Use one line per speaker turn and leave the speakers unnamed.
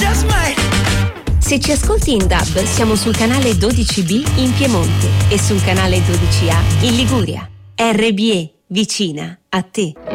just might.
Se ci ascolti in DAB, siamo sul canale 12B in Piemonte e sul canale 12A in Liguria. RBE, vicina a te.